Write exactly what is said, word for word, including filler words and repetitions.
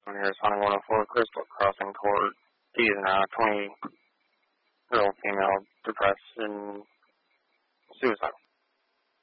Here's Hunting one oh four, Crystal Crossing Court. These are now twenty-year-old female, depressed and suicidal.